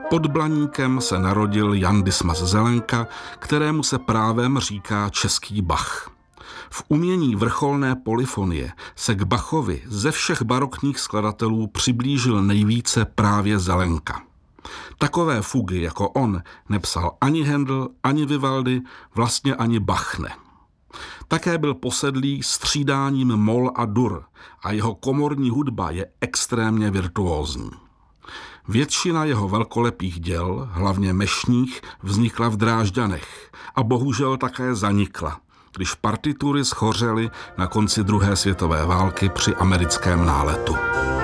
Pod Blaníkem se narodil Jan Dismas Zelenka, kterému se právem říká český Bach. V umění vrcholné polyfonie se k Bachovi ze všech barokních skladatelů přiblížil nejvíce právě Zelenka. Takové fugy jako on nepsal ani Handel, ani Vivaldi, vlastně ani Bach ne. Také byl posedlý střídáním mol a dur a jeho komorní hudba je extrémně virtuózní. Většina jeho velkolepých děl, hlavně mešních, vznikla v Drážďanech a bohužel také zanikla, když partitury schořely na konci druhé světové války při americkém náletu.